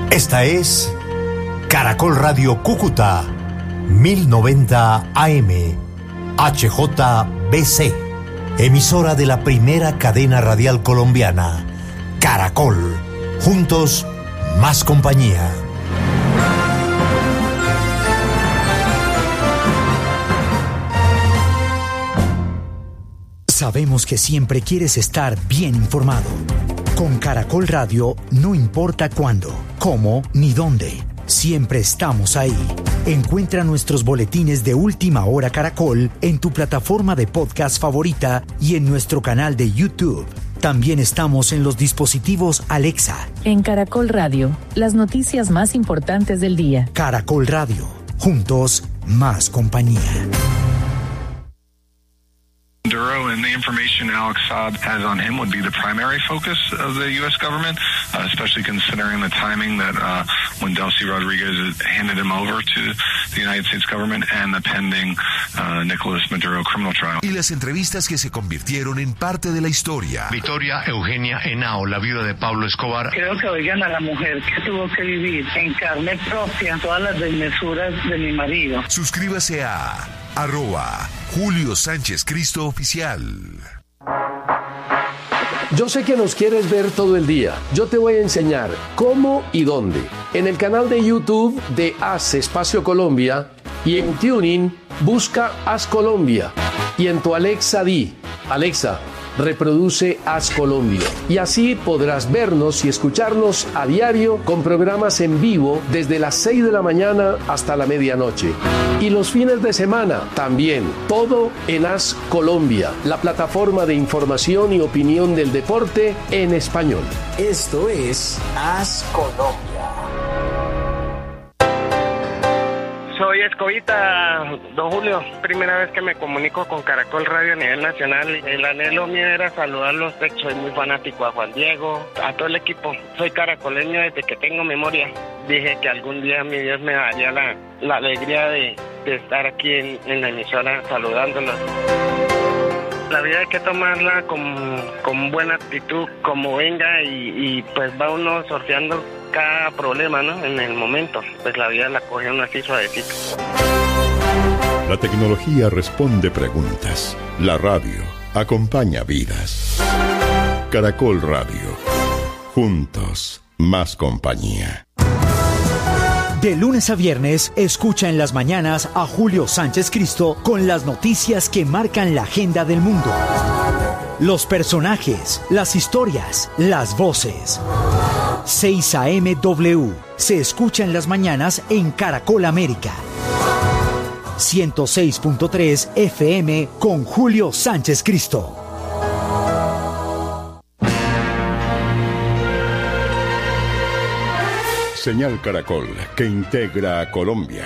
Esta es Caracol Radio Cúcuta, 1090 AM, HJBC, emisora de la primera cadena radial colombiana, Caracol. Juntos, más compañía. Sabemos que siempre quieres estar bien informado. Con Caracol Radio, no importa cuándo, cómo ni dónde, siempre estamos ahí. Encuentra nuestros boletines de Última Hora Caracol en tu plataforma de podcast favorita y en nuestro canal de YouTube. También estamos en los dispositivos Alexa. En Caracol Radio, las noticias más importantes del día. Caracol Radio, juntos, más compañía. Maduro and the information Alex Saab has on him would be the primary focus of the U.S. government, especially considering the timing that when Delcy Rodriguez handed him over to the United States government and the pending Nicolas Maduro criminal trial. Y las entrevistas que se convirtieron en parte de la historia. Victoria Eugenia Henao, la viuda de Pablo Escobar. Creo que oigan a la mujer que tuvo que vivir en carne propia todas las desmesuras de mi marido. Suscríbase a @Julio Sánchez Cristo Oficial. Yo sé que nos quieres ver todo el día. Yo te voy a enseñar cómo y dónde. En el canal de YouTube de Haz Espacio Colombia y en TuneIn busca Haz Colombia. Y en tu Alexa di, Alexa, reproduce Haz Colombia. Y así podrás vernos y escucharnos a diario con programas en vivo desde las 6 de la mañana hasta la medianoche. Y los fines de semana también, todo en Haz Colombia, la plataforma de información y opinión del deporte en español. Esto es Haz Colombia. Soy Escobita, don Julio. Primera vez que me comunico con Caracol Radio a nivel nacional. El anhelo mío era saludarlos. Soy muy fanático a Juan Diego, a todo el equipo. Soy caracoleño desde que tengo memoria. Dije que algún día mi Dios me daría la alegría de estar aquí en la emisora saludándolos. La vida hay que tomarla con buena actitud, como venga, y pues va uno sorteando cada problema, ¿no? En el momento, pues la vida la coge uno así suavecito. La tecnología responde preguntas. La radio acompaña vidas. Caracol Radio. Juntos, más compañía. De lunes a viernes, escucha en las mañanas a Julio Sánchez Cristo con las noticias que marcan la agenda del mundo. Los personajes, las historias, las voces. 6 AM W. Se escucha en las mañanas en Caracol América. 106.3 FM con Julio Sánchez Cristo. Señal Caracol, que integra a Colombia.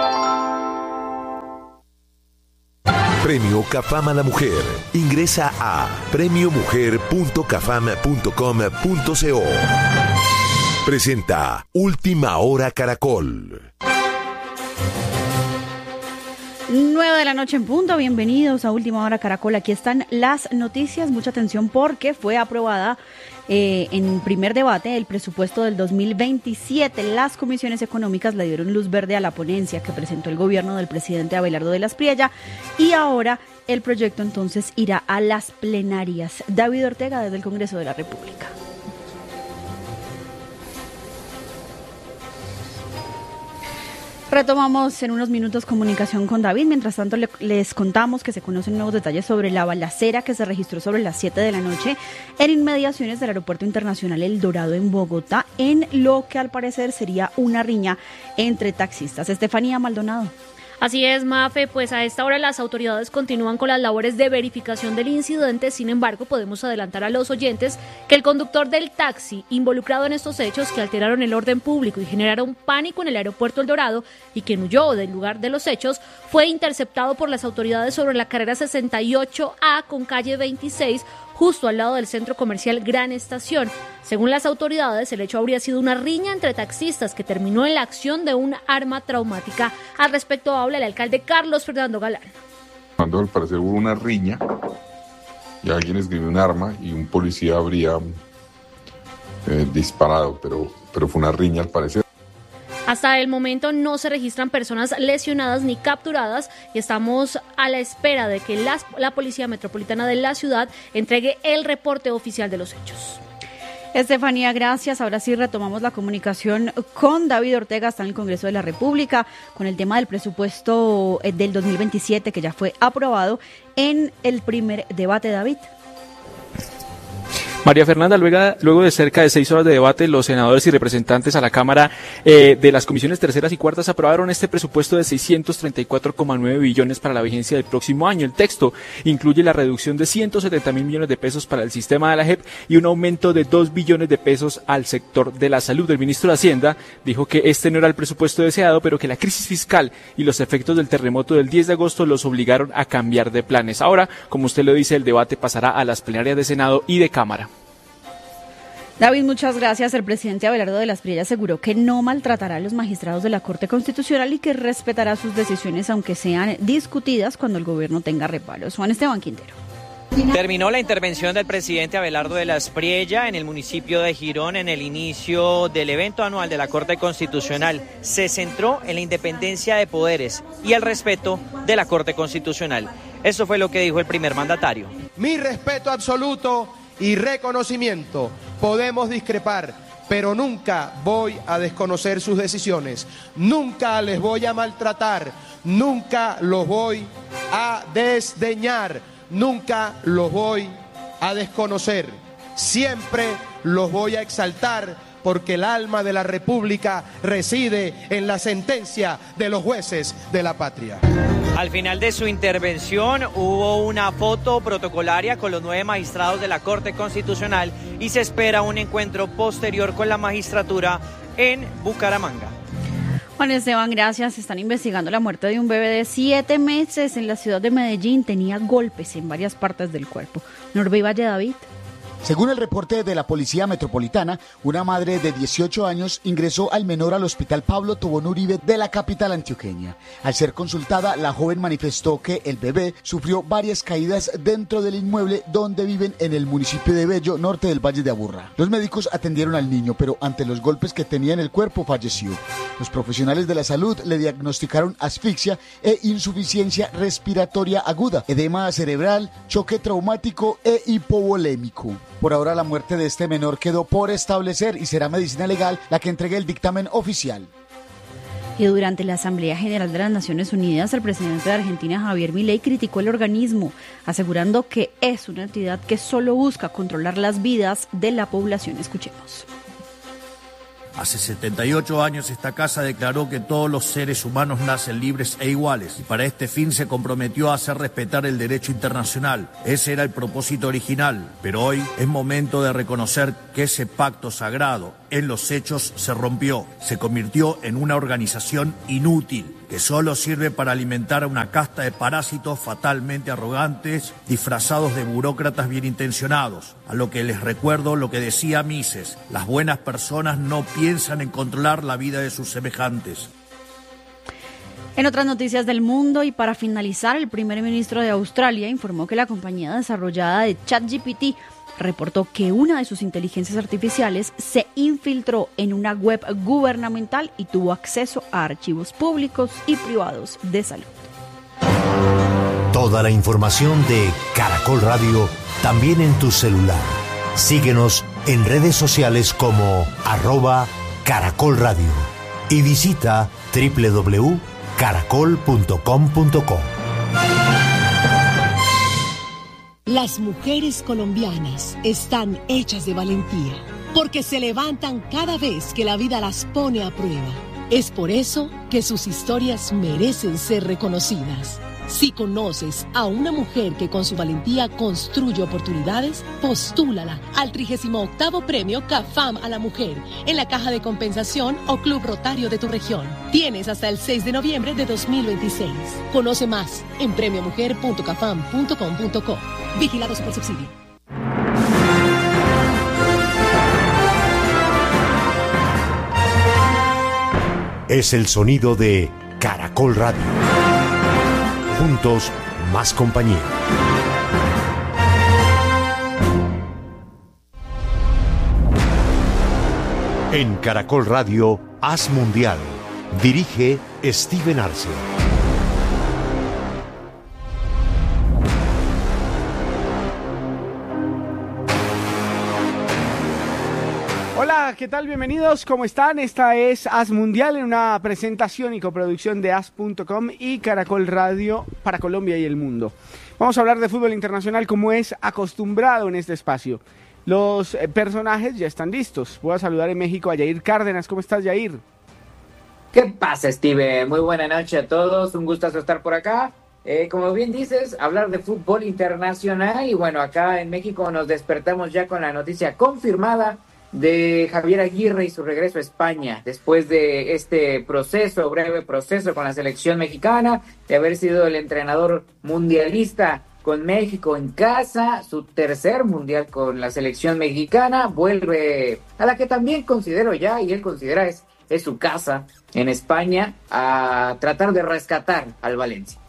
Premio Cafam a la Mujer. Ingresa a premiomujer.cafam.com.co. Presenta Última Hora Caracol. 9 de la noche en punto, bienvenidos a Última Hora Caracol. Aquí están las noticias, mucha atención porque fue aprobada en primer debate el presupuesto del 2027. Las comisiones económicas le dieron luz verde a la ponencia que presentó el gobierno del presidente Abelardo de la Espriella y ahora el proyecto entonces irá a las plenarias. David Ortega desde el Congreso de la República. Retomamos en unos minutos comunicación con David. Mientras tanto, les contamos que se conocen nuevos detalles sobre la balacera que se registró sobre las 7 de la noche en inmediaciones del Aeropuerto Internacional El Dorado en Bogotá, en lo que al parecer sería una riña entre taxistas. Estefanía Maldonado. Así es, Mafe, pues a esta hora las autoridades continúan con las labores de verificación del incidente. Sin embargo, podemos adelantar a los oyentes que el conductor del taxi involucrado en estos hechos que alteraron el orden público y generaron pánico en el aeropuerto El Dorado y quien huyó del lugar de los hechos fue interceptado por las autoridades sobre la carrera 68A con calle 26, justo al lado del centro comercial Gran Estación. Según las autoridades, el hecho habría sido una riña entre taxistas que terminó en la acción de un arma traumática. Al respecto habla el alcalde Carlos Fernando Galán. Cuando al parecer hubo una riña y alguien esgrimió un arma y un policía habría disparado, pero fue una riña al parecer. Hasta el momento no se registran personas lesionadas ni capturadas y estamos a la espera de que la Policía Metropolitana de la ciudad entregue el reporte oficial de los hechos. Estefanía, gracias. Ahora sí retomamos la comunicación con David Ortega, está en el Congreso de la República, con el tema del presupuesto del 2027 que ya fue aprobado en el primer debate. David. María Fernanda, luego de cerca de 6 horas de debate, los senadores y representantes a la Cámara de las comisiones terceras y cuartas aprobaron este presupuesto de 634,9 billones para la vigencia del próximo año. El texto incluye la reducción de 170.000 millones de pesos para el sistema de la JEP y un aumento de 2 billones de pesos al sector de la salud. El ministro de Hacienda dijo que este no era el presupuesto deseado, pero que la crisis fiscal y los efectos del terremoto del 10 de agosto los obligaron a cambiar de planes. Ahora, como usted lo dice, el debate pasará a las plenarias de Senado y de Cámara. David, muchas gracias. El presidente Abelardo de las Priella aseguró que no maltratará a los magistrados de la Corte Constitucional y que respetará sus decisiones, aunque sean discutidas, cuando el gobierno tenga reparos. Juan Esteban Quintero. Terminó la intervención del presidente Abelardo de las Priella en el municipio de Girón en el inicio del evento anual de la Corte Constitucional. Se centró en la independencia de poderes y el respeto de la Corte Constitucional. Eso fue lo que dijo el primer mandatario. Mi respeto absoluto y reconocimiento. Podemos discrepar, pero nunca voy a desconocer sus decisiones, nunca les voy a maltratar, nunca los voy a desdeñar, nunca los voy a desconocer, siempre los voy a exaltar, porque el alma de la República reside en la sentencia de los jueces de la patria. Al final de su intervención hubo una foto protocolaria con los 9 magistrados de la Corte Constitucional y se espera un encuentro posterior con la magistratura en Bucaramanga. Juan Esteban, gracias. Están investigando la muerte de un bebé de 7 meses en la ciudad de Medellín. Tenía golpes en varias partes del cuerpo. Norbe Valle, David. Según el reporte de la Policía Metropolitana, una madre de 18 años ingresó al menor al Hospital Pablo Tobón Uribe de la capital antioqueña. Al ser consultada, la joven manifestó que el bebé sufrió varias caídas dentro del inmueble donde viven en el municipio de Bello, norte del Valle de Aburrá. Los médicos atendieron al niño, pero ante los golpes que tenía en el cuerpo falleció. Los profesionales de la salud le diagnosticaron asfixia e insuficiencia respiratoria aguda, edema cerebral, choque traumático e hipovolémico. Por ahora la muerte de este menor quedó por establecer y será medicina legal la que entregue el dictamen oficial. Y durante la Asamblea General de las Naciones Unidas, el presidente de Argentina, Javier Milei, criticó el organismo, asegurando que es una entidad que solo busca controlar las vidas de la población. Escuchemos. Hace 78 años esta casa declaró que todos los seres humanos nacen libres e iguales y para este fin se comprometió a hacer respetar el derecho internacional. Ese era el propósito original, pero hoy es momento de reconocer que ese pacto sagrado en los hechos se rompió, se convirtió en una organización inútil que solo sirve para alimentar a una casta de parásitos fatalmente arrogantes, disfrazados de burócratas bien intencionados. A lo que les recuerdo lo que decía Mises: las buenas personas no piensan en controlar la vida de sus semejantes. En otras noticias del mundo y para finalizar, el primer ministro de Australia informó que la compañía desarrollada de ChatGPT reportó que una de sus inteligencias artificiales se infiltró en una web gubernamental y tuvo acceso a archivos públicos y privados de salud. Toda la información de Caracol Radio también en tu celular. Síguenos en redes sociales como @Caracol Radio y visita www.caracol.com.co. Las mujeres colombianas están hechas de valentía, porque se levantan cada vez que la vida las pone a prueba. Es por eso que sus historias merecen ser reconocidas. Si conoces a una mujer que con su valentía construye oportunidades, postúlala al 38º Premio CAFAM a la Mujer en la Caja de Compensación o Club Rotario de tu región. Tienes hasta el 6 de noviembre de 2026. Conoce más en premiomujer.cafam.com.co. Vigilado Supersubsidio. Es el sonido de Caracol Radio. Juntos, más compañía. En Caracol Radio, Haz Mundial. Dirige Steven Arce. Hola, ¿qué tal? Bienvenidos, ¿cómo están? Esta es Haz Mundial, en una presentación y coproducción de Haz.com y Caracol Radio para Colombia y el mundo. Vamos a hablar de fútbol internacional como es acostumbrado en este espacio. Los personajes ya están listos. Voy a saludar en México a Yair Cárdenas. ¿Cómo estás, Yair? ¿Qué pasa, Steve? Muy buena noche a todos. Un gustazo estar por acá. Como bien dices, hablar de fútbol internacional. Y bueno, acá en México nos despertamos ya con la noticia confirmada de Javier Aguirre y su regreso a España. Después de este breve proceso con la selección mexicana, de haber sido el entrenador mundialista con México en casa, su tercer mundial con la selección mexicana, vuelve a la que también considero ya, y él considera es su casa en España, a tratar de rescatar al Valencia.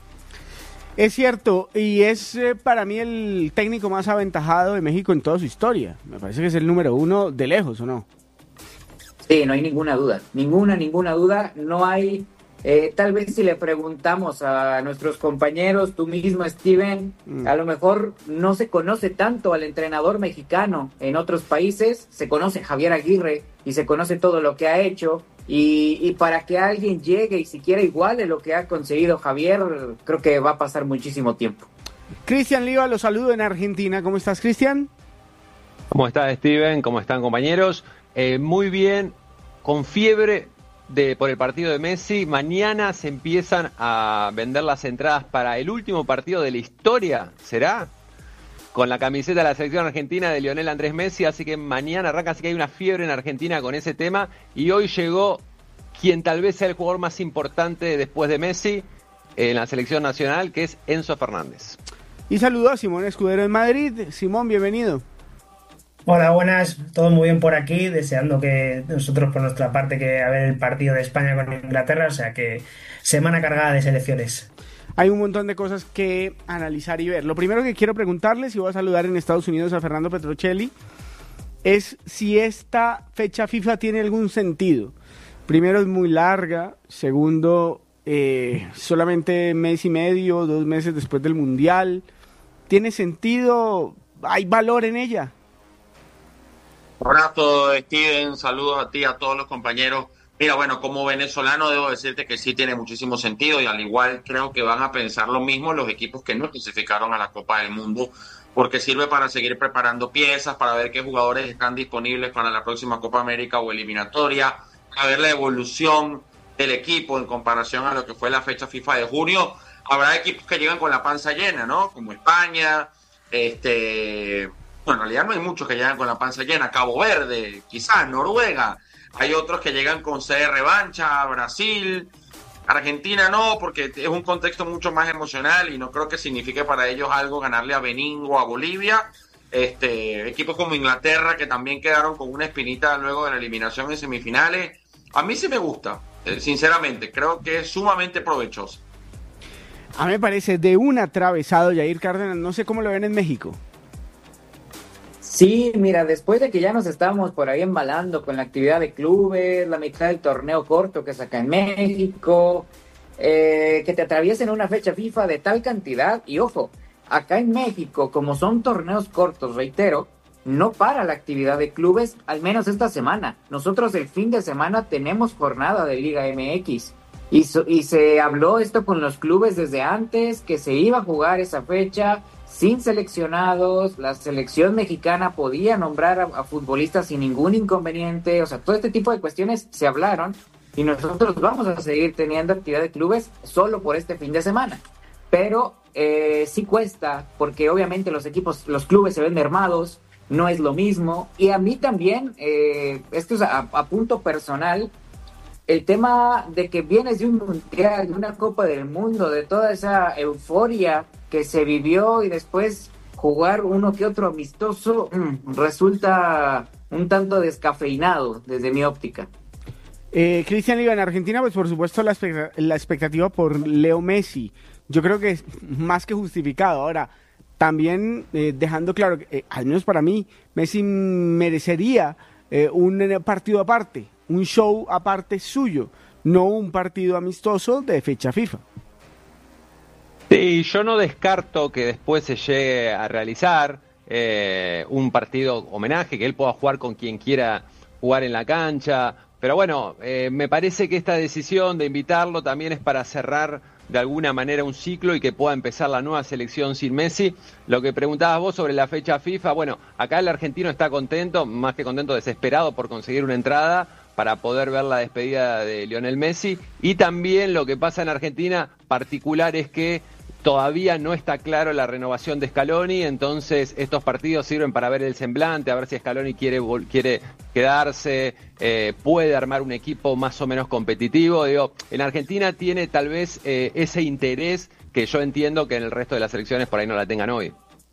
Es cierto, y es para mí el técnico más aventajado de México en toda su historia. Me parece que es el número 1 de lejos, ¿o no? Sí, no hay ninguna duda, ninguna duda, no hay... tal vez si le preguntamos a nuestros compañeros, tú mismo, Steven, a lo mejor no se conoce tanto al entrenador mexicano en otros países, se conoce Javier Aguirre y se conoce todo lo que ha hecho, y para que alguien llegue y siquiera iguale lo que ha conseguido Javier, creo que va a pasar muchísimo tiempo. Cristian Liva, lo saludo en Argentina. ¿Cómo estás, Cristian? ¿Cómo estás, Steven? ¿Cómo están, compañeros? Muy bien, con fiebre por el partido de Messi. Mañana se empiezan a vender las entradas para el último partido de la historia, ¿será? Con la camiseta de la selección argentina de Lionel Andrés Messi, así que mañana arranca, así que hay una fiebre en Argentina con ese tema, y hoy llegó quien tal vez sea el jugador más importante después de Messi en la selección nacional, que es Enzo Fernández. Y saludo a Simón Escudero en Madrid. Simón, bienvenido. Hola, buenas, todo muy bien por aquí, deseando que nosotros por nuestra parte que a ver el partido de España con Inglaterra, o sea que semana cargada de selecciones. Hay un montón de cosas que analizar y ver. Lo primero que quiero preguntarles, y voy a saludar en Estados Unidos a Fernando Petrocelli, es si esta fecha FIFA tiene algún sentido. Primero, es muy larga. Segundo, solamente mes y medio, 2 meses después del Mundial. ¿Tiene sentido? ¿Hay valor en ella? Abrazo, Steven, saludos a ti, a todos los compañeros. Mira, bueno, como venezolano debo decirte que sí tiene muchísimo sentido, y al igual creo que van a pensar lo mismo los equipos que no clasificaron a la Copa del Mundo, porque sirve para seguir preparando piezas, para ver qué jugadores están disponibles para la próxima Copa América o eliminatoria, a ver la evolución del equipo en comparación a lo que fue la fecha FIFA de junio. Habrá equipos que llegan con la panza llena, ¿no? Como España, bueno, en realidad no hay muchos que llegan con la panza llena. Cabo Verde, quizás Noruega. Hay otros que llegan con sed de revancha. Brasil, Argentina no, porque es un contexto mucho más emocional y no creo que signifique para ellos algo ganarle a Benín o a Bolivia. Equipos como Inglaterra, que también quedaron con una espinita luego de la eliminación en semifinales. A mí sí me gusta, sinceramente. Creo que es sumamente provechoso. A mí me parece de un atravesado, Yair Cárdenas. No sé cómo lo ven en México. Sí, mira, después de que ya nos estábamos por ahí embalando con la actividad de clubes, la mitad del torneo corto que es acá en México, que te atraviesen una fecha FIFA de tal cantidad, y ojo, acá en México, como son torneos cortos, reitero, no para la actividad de clubes, al menos esta semana. Nosotros el fin de semana tenemos jornada de Liga MX, y se habló esto con los clubes desde antes, que se iba a jugar esa fecha sin seleccionados, la selección mexicana podía nombrar a futbolistas sin ningún inconveniente, o sea, todo este tipo de cuestiones se hablaron, y nosotros vamos a seguir teniendo actividad de clubes solo por este fin de semana. Pero sí cuesta, porque obviamente los clubes se ven mermados, no es lo mismo, y a mí también, esto es a punto personal, el tema de que vienes de un mundial, de una Copa del Mundo, de toda esa euforia que se vivió, y después jugar uno que otro amistoso, resulta un tanto descafeinado desde mi óptica. Cristian Liva, en Argentina, pues por supuesto la expectativa por Leo Messi, yo creo que es más que justificado. Ahora, también dejando claro que, al menos para mí, Messi merecería un partido aparte, un show aparte suyo, no un partido amistoso de fecha FIFA. Sí, yo no descarto que después se llegue a realizar un partido homenaje, que él pueda jugar con quien quiera jugar en la cancha, pero bueno, me parece que esta decisión de invitarlo también es para cerrar de alguna manera un ciclo y que pueda empezar la nueva selección sin Messi. Lo que preguntabas vos sobre la fecha FIFA, bueno, acá el argentino está contento, más que contento, desesperado por conseguir una entrada para poder ver la despedida de Lionel Messi, y también lo que pasa en Argentina particular es que todavía no está claro la renovación de Scaloni, entonces estos partidos sirven para ver el semblante, a ver si Scaloni quiere quedarse, puede armar un equipo más o menos competitivo. Digo, en Argentina tiene tal vez ese interés que yo entiendo que en el resto de las selecciones por ahí no la tengan hoy.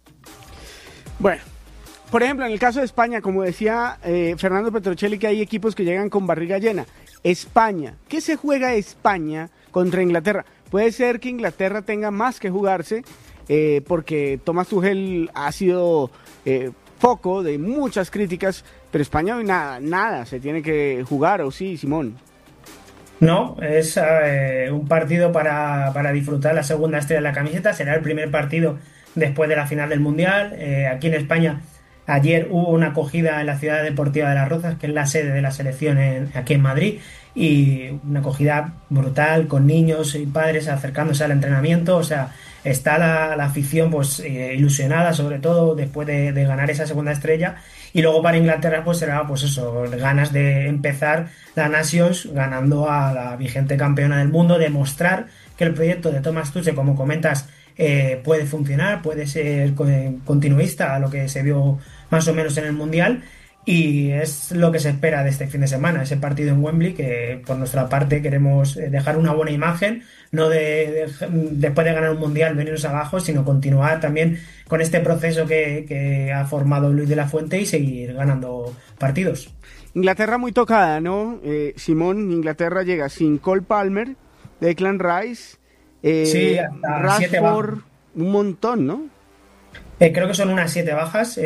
Bueno, por ejemplo, en el caso de España, como decía Fernando Petrocelli, que hay equipos que llegan con barriga llena. España, ¿qué se juega España contra Inglaterra? Puede ser que Inglaterra tenga más que jugarse, porque Thomas Tuchel ha sido foco de muchas críticas, pero España hoy nada se tiene que jugar, ¿o sí, Simón? No, es un partido para disfrutar la segunda estrella de la camiseta. Será el primer partido después de la final del Mundial. Aquí en España ayer hubo una acogida en la Ciudad Deportiva de Las Rozas, que es la sede de la selección aquí en Madrid, y una acogida brutal con niños y padres acercándose al entrenamiento. O sea, está la afición pues ilusionada, sobre todo después de ganar esa segunda estrella. Y luego para Inglaterra pues será pues eso, ganas de empezar la Nations ganando a la vigente campeona del mundo, demostrar que el proyecto de Thomas Tuchel, como comentas, puede funcionar, puede ser continuista a lo que se vio más o menos en el Mundial, y es lo que se espera de este fin de semana, ese partido en Wembley, que por nuestra parte queremos dejar una buena imagen, no después de ganar un Mundial venirnos abajo, sino continuar también con este proceso que ha formado Luis de la Fuente y seguir ganando partidos. Inglaterra muy tocada, ¿no? Simón, Inglaterra llega sin Cole Palmer, Declan Rice, sí, hasta Rashford, un montón, ¿no? Creo que son unas 7 bajas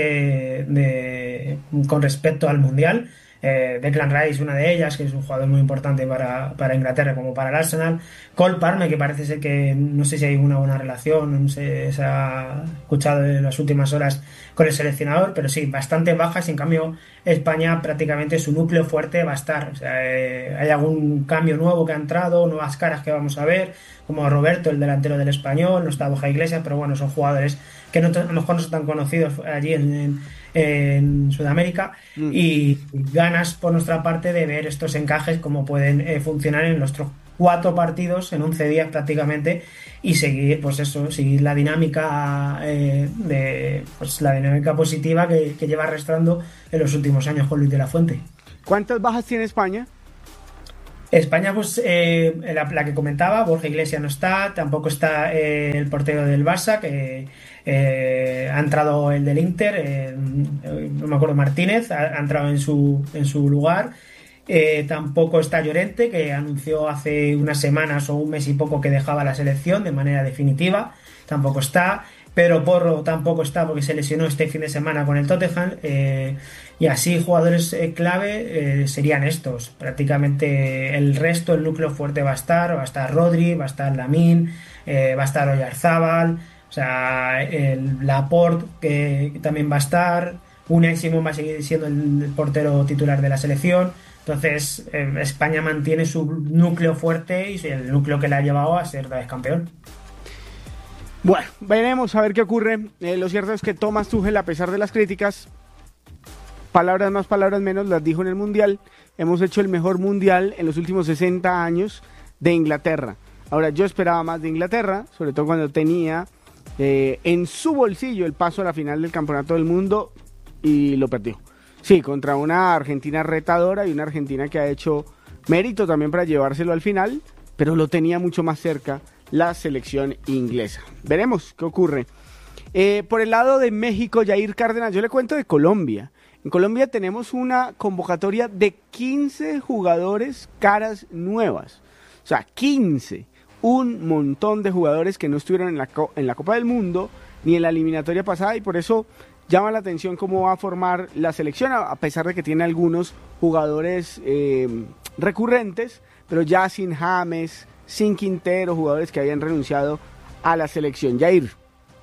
con respecto al Mundial. Declan Rice, una de ellas, que es un jugador muy importante para Inglaterra como para el Arsenal. Cole Palmer, que parece ser que no sé si hay una buena relación, no sé, se ha escuchado en las últimas horas con el seleccionador, pero sí, bastante bajas. En cambio, España prácticamente su núcleo fuerte va a estar. O sea, hay algún cambio nuevo que ha entrado, nuevas caras que vamos a ver, como Roberto, el delantero del Español, no está Borja Iglesias, pero bueno, son jugadores que a lo mejor no son tan conocidos allí en Sudamérica, y ganas por nuestra parte de ver estos encajes, cómo pueden funcionar en nuestros 4 partidos en 11 días prácticamente, y seguir pues eso, seguir la dinámica la dinámica positiva que lleva arrastrando en los últimos años con Luis de la Fuente. ¿Cuántas bajas tiene España? España, pues la que comentaba, Borja Iglesias no está, tampoco está el portero del Barça, que ha entrado el del Inter, no me acuerdo, Martínez, ha entrado en su lugar. Tampoco está Llorente, que anunció hace unas semanas o un mes y poco que dejaba la selección de manera definitiva, tampoco está. Pedro Porro tampoco está porque se lesionó este fin de semana con el Tottenham, y así jugadores clave serían estos. Prácticamente el resto, el núcleo fuerte va a estar Rodri, va a estar Lamine, va a estar Oyarzábal, o sea, el Laporte, que también va a estar, Unai Simón va a seguir siendo el portero titular de la selección. Entonces España mantiene su núcleo fuerte y el núcleo que le ha llevado a ser campeón. Bueno, veremos a ver qué ocurre. Lo cierto es que Thomas Tuchel, a pesar de las críticas, palabras más, palabras menos, las dijo en el Mundial. Hemos hecho el mejor Mundial en los últimos 60 años de Inglaterra. Ahora, yo esperaba más de Inglaterra, sobre todo cuando tenía en su bolsillo el paso a la final del Campeonato del Mundo, y lo perdió. Sí, contra una Argentina retadora y una Argentina que ha hecho mérito también para llevárselo al final, pero lo tenía mucho más cerca la selección inglesa. Veremos qué ocurre. Por el lado de México, Jair Cárdenas, yo le cuento de Colombia. En Colombia tenemos una convocatoria de 15 jugadores caras nuevas. O sea, 15. Un montón de jugadores que no estuvieron en la Copa del Mundo ni en la eliminatoria pasada, y por eso llama la atención cómo va a formar la selección, a pesar de que tiene algunos jugadores recurrentes, pero ya sin James, sin Quintero, jugadores que habían renunciado a la selección. Jair.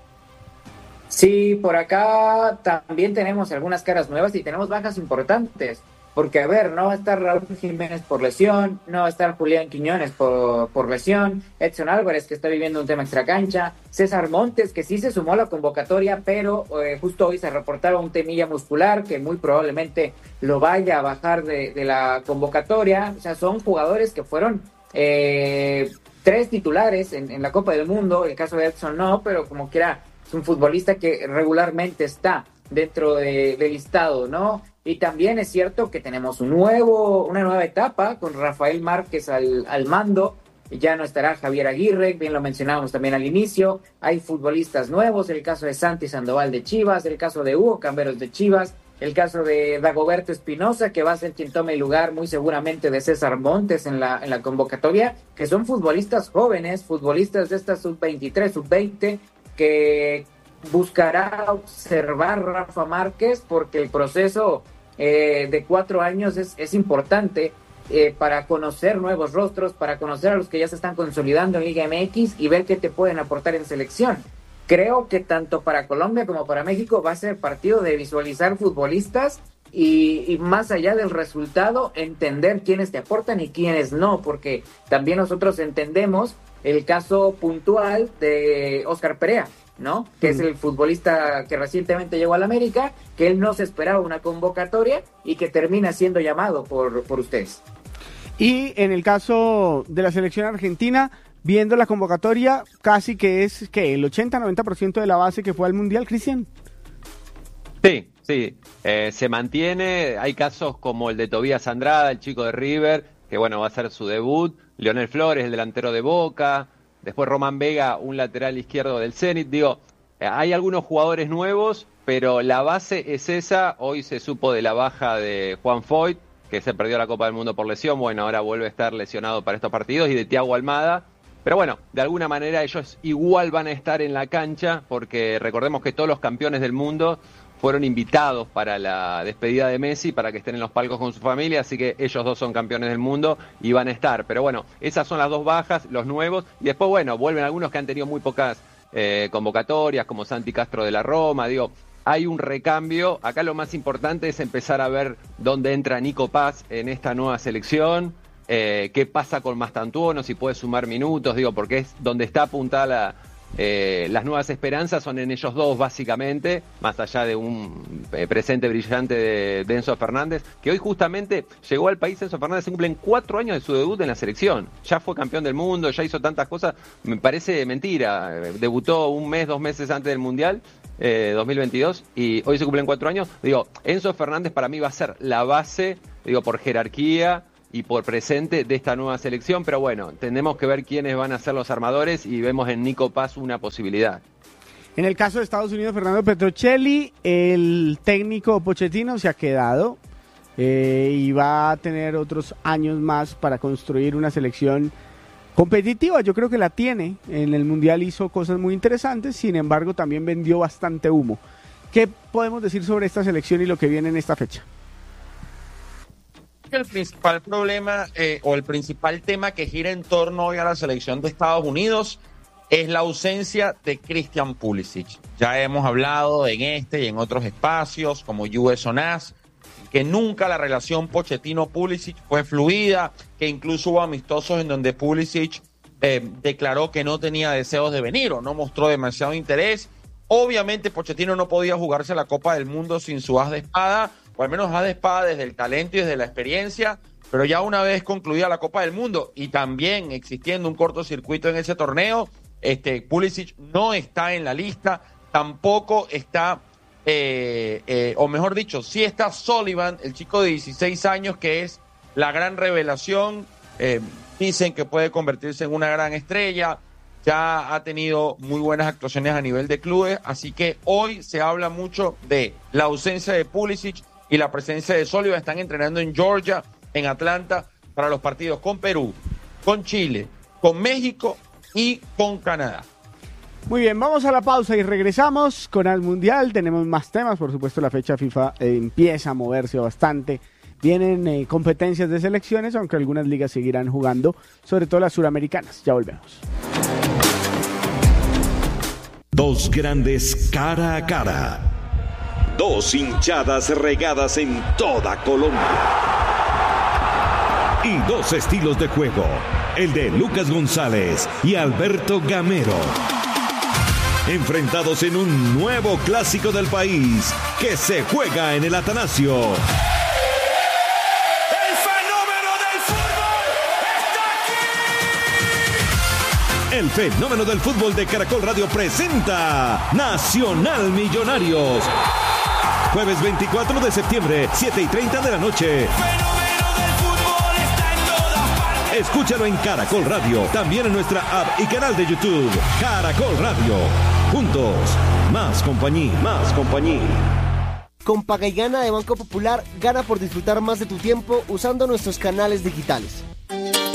Sí, por acá también tenemos algunas caras nuevas y tenemos bajas importantes. Porque, a ver, no va a estar Raúl Jiménez por lesión, no va a estar Julián Quiñones por lesión, Edson Álvarez, que está viviendo un tema extracancha, César Montes, que sí se sumó a la convocatoria, pero justo hoy se reportaba un temilla muscular que muy probablemente lo vaya a bajar de la convocatoria. O sea, son jugadores que fueron 3 titulares en la Copa del Mundo. El caso de Edson no, pero como quiera, es un futbolista que regularmente está dentro del listado, ¿no? Y también es cierto que tenemos una nueva etapa con Rafael Márquez al mando. Ya no estará Javier Aguirre, bien lo mencionábamos también al inicio. Hay futbolistas nuevos, el caso de Santi Sandoval de Chivas, el caso de Hugo Camberos de Chivas, el caso de Dagoberto Espinosa, que va a ser quien tome el lugar muy seguramente de César Montes en la convocatoria, que son futbolistas jóvenes, futbolistas de esta sub-23, sub-20, que buscará observar Rafa Márquez, porque el proceso de 4 años es importante para conocer nuevos rostros, para conocer a los que ya se están consolidando en Liga MX y ver qué te pueden aportar en selección. Creo que tanto para Colombia como para México va a ser partido de visualizar futbolistas y más allá del resultado, entender quiénes te aportan y quiénes no, porque también nosotros entendemos el caso puntual de Óscar Perea, ¿no? Que es el futbolista que recientemente llegó al América, que él no se esperaba una convocatoria y que termina siendo llamado por ustedes. Y en el caso de la selección argentina, viendo la convocatoria, casi que es el 80-90% de la base que fue al Mundial, Cristian. Sí, se mantiene. Hay casos como el de Tobías Andrada, el chico de River, que bueno, va a hacer su debut. Leonel Flores, el delantero de Boca. Después Román Vega, un lateral izquierdo del Zenit. Digo, hay algunos jugadores nuevos, pero la base es esa. Hoy se supo de la baja de Juan Foyt, que se perdió la Copa del Mundo por lesión. Bueno, ahora vuelve a estar lesionado para estos partidos. Y de Thiago Almada. Pero bueno, de alguna manera ellos igual van a estar en la cancha, porque recordemos que todos los campeones del mundo fueron invitados para la despedida de Messi, para que estén en los palcos con su familia, así que ellos dos son campeones del mundo y van a estar. Pero bueno, esas son las dos bajas, los nuevos, y después, bueno, vuelven algunos que han tenido muy pocas convocatorias, como Santi Castro de la Roma. Digo, hay un recambio. Acá lo más importante es empezar a ver dónde entra Nico Paz en esta nueva selección, qué pasa con Mastantuono, si puede sumar minutos, digo, porque es donde está apuntada las nuevas esperanzas son en ellos dos básicamente, más allá de un presente brillante de Enzo Fernández, que hoy justamente llegó al país. Enzo Fernández se cumplen 4 años de su debut en la selección, ya fue campeón del mundo, ya hizo tantas cosas, me parece mentira, debutó 1 mes, 2 meses antes del Mundial 2022 y hoy se cumplen 4 años. Digo, Enzo Fernández para mí va a ser la base, digo, por jerarquía y por presente de esta nueva selección, pero bueno, tenemos que ver quiénes van a ser los armadores y vemos en Nico Paz una posibilidad. En el caso de Estados Unidos, Fernando Petrocelli, el técnico Pochettino se ha quedado y va a tener otros años más para construir una selección competitiva. Yo creo que la tiene. En el Mundial hizo cosas muy interesantes, sin embargo también vendió bastante humo. ¿Qué podemos decir sobre esta selección y lo que viene en esta fecha? El principal problema o el principal tema que gira en torno hoy a la selección de Estados Unidos es la ausencia de Christian Pulisic. Ya hemos hablado en este y en otros espacios como US on Us, que nunca la relación Pochettino-Pulisic fue fluida, que incluso hubo amistosos en donde Pulisic declaró que no tenía deseos de venir o no mostró demasiado interés. Obviamente Pochettino no podía jugarse la Copa del Mundo sin su as de espada, o al menos as de espada desde el talento y desde la experiencia, pero ya una vez concluida la Copa del Mundo y también existiendo un cortocircuito en ese torneo, Pulisic no está en la lista, tampoco está, o mejor dicho, sí está Sullivan, el chico de 16 años que es la gran revelación, dicen que puede convertirse en una gran estrella, ya ha tenido muy buenas actuaciones a nivel de clubes, así que hoy se habla mucho de la ausencia de Pulisic y la presencia de Sullivan. Están entrenando en Georgia, en Atlanta, para los partidos con Perú, con Chile, con México y con Canadá. Muy bien, vamos a la pausa y regresamos con el Mundial. Tenemos más temas, por supuesto la fecha FIFA empieza a moverse bastante. Vienen competencias de selecciones, aunque algunas ligas seguirán jugando, sobre todo las suramericanas. Ya volvemos. Dos grandes cara a cara. Dos hinchadas regadas en toda Colombia. Y dos estilos de juego. El de Lucas González y Alberto Gamero. Enfrentados en un nuevo clásico del país que se juega en el Atanasio. ¡El fenómeno del fútbol está aquí! El fenómeno del fútbol de Caracol Radio presenta Nacional Millonarios. Jueves 24 de septiembre, 7:30 de la noche. Escúchalo en Caracol Radio, también en nuestra app y canal de YouTube. Caracol Radio. Juntos, más compañía, más compañía. Con Paga y Gana de Banco Popular, gana por disfrutar más de tu tiempo usando nuestros canales digitales.